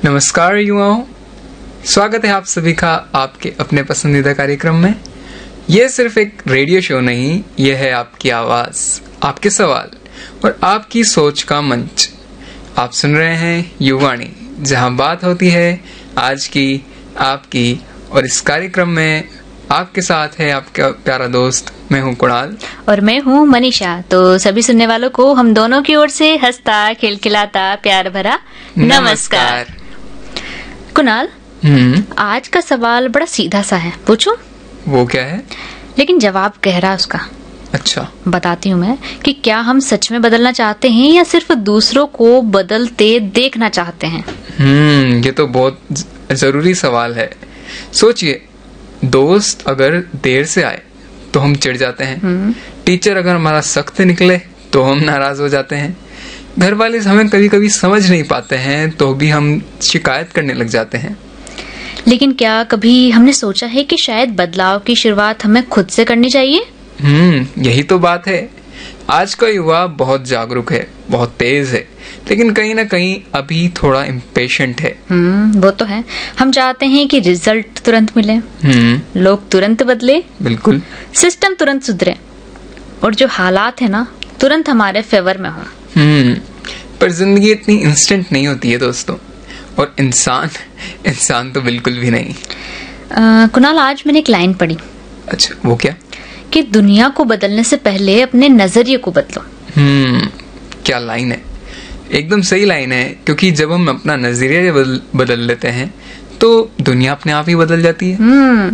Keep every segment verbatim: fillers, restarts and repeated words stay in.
नमस्कार युवाओं, स्वागत है आप सभी का आपके अपने पसंदीदा कार्यक्रम में। यह सिर्फ एक रेडियो शो नहीं, यह है आपकी आवाज, आपके सवाल और आपकी सोच का मंच। आप सुन रहे हैं युवाणी, जहां बात होती है आज की, आपकी, और इस कार्यक्रम में आपके साथ है आपका प्यारा दोस्त, मैं हूं कुणाल और मैं हूं मनीषा। तो सभी सुनने वालों को हम दोनों की ओर से हंसता खिलखिलाता प्यार भरा नमस्कार, नमस्कार। कुणाल, हम्म आज का सवाल बड़ा सीधा सा है, पूछूं? वो क्या है? लेकिन जवाब गहरा उसका। अच्छा, बताती हूँ मैं कि क्या हम सच में बदलना चाहते हैं या सिर्फ दूसरों को बदलते देखना चाहते हैं। हम्म ये तो बहुत जरूरी सवाल है। सोचिए, दोस्त अगर देर से आए तो हम चिढ़ जाते हैं, टीचर अगर हमारा सख्त निकले तो हम नाराज हो जाते हैं, घर वाले हमें कभी कभी समझ नहीं पाते हैं तो भी हम शिकायत करने लग जाते हैं। लेकिन क्या कभी हमने सोचा है कि शायद बदलाव की शुरुआत हमें खुद से करनी चाहिए? हम्म यही तो बात है। आज का युवा बहुत जागरूक है, बहुत तेज है, लेकिन कहीं ना कहीं अभी थोड़ा इम्पेशेंट है। हम्म वो तो है। हम चाहते हैं कि रिजल्ट तुरंत मिले, हम्म लोग तुरंत बदले, बिल्कुल, सिस्टम तुरंत सुधरे और जो हालात है ना तुरंत हमारे फेवर में हो। हम्म पर जिंदगी इतनी इंस्टेंट नहीं होती है दोस्तों, और इंसान इंसान तो बिल्कुल भी नहीं। आ, कुणाल, आज मैंने एक लाइन पढ़ी। अच्छा, वो क्या? कि दुनिया को बदलने से पहले अपने नजरिए को बदलो। हम्म क्या लाइन है, एकदम सही लाइन है। क्योंकि जब हम अपना नजरिया बदल, बदल लेते हैं तो दुनिया अपने आप ही बदल जाती है। हम्म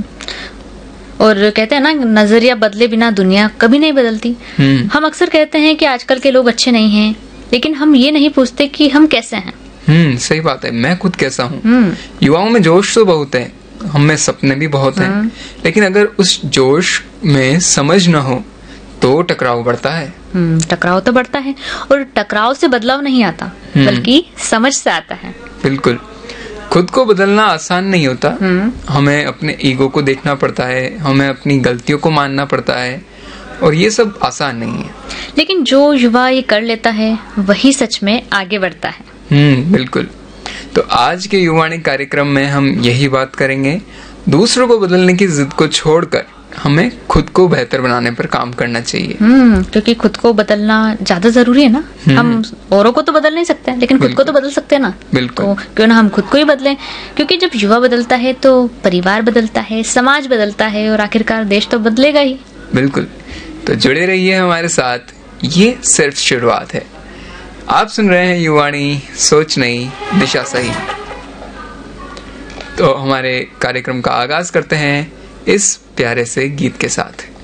और कहते हैं ना, नजरिया बदले बिना दुनिया कभी नहीं बदलती। हम अक्सर कहते हैं कि आजकल के लोग अच्छे नहीं हैं, लेकिन हम ये नहीं पूछते कि हम कैसे हैं। हम्म सही बात है, मैं खुद कैसा हूँ। युवाओं में जोश तो बहुत है, हम में सपने भी बहुत हैं, लेकिन अगर उस जोश में समझ न हो तो टकराव बढ़ता है। हम्म टकराव तो बढ़ता है, और टकराव से बदलाव नहीं आता बल्कि समझ से आता है। बिल्कुल, खुद को बदलना आसान नहीं होता। हमें अपने ईगो को देखना पड़ता है, हमें अपनी गलतियों को मानना पड़ता है, और ये सब आसान नहीं है। लेकिन जो युवा ये कर लेता है वही सच में आगे बढ़ता है। हम्म बिल्कुल। तो आज के युवाणी कार्यक्रम में हम यही बात करेंगे, दूसरों को बदलने की जिद को छोड़कर हमें खुद को बेहतर बनाने पर काम करना चाहिए। हम्म क्योंकि खुद को बदलना ज्यादा जरूरी है ना। हम औरों को तो बदल नहीं सकते, लेकिन खुद को तो बदल सकते हैं ना। बिल्कुल। तो क्यों ना हम खुद को ही बदलें, क्योंकि जब युवा बदलता है तो परिवार बदलता है, समाज बदलता है, और आखिरकार देश तो बदलेगा ही। बिल्कुल। तो जुड़े रहिए हमारे साथ, ये सिर्फ शुरुआत है। आप सुन रहे हैं युवाणी, सोच नई, दिशा सही। तो हमारे कार्यक्रम का आगाज करते हैं इस प्यारे से गीत के साथ।